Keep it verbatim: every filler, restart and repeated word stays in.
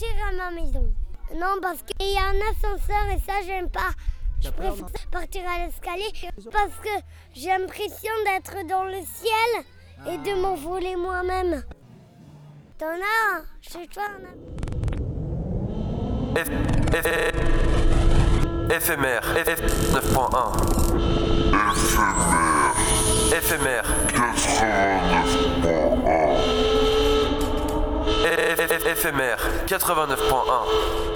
partir à ma maison. Non, parce qu'il y a un ascenseur et ça, j'aime pas. Je préfère partir à l'escalier parce que j'ai l'impression d'être dans le ciel et de m'envoler moi-même. T'en as un chez toi? F... F... Éphémère, F neuf point un. Éphémère. Éphémère quatre-vingt-neuf point un. Éphémère quatre-vingt-neuf point un.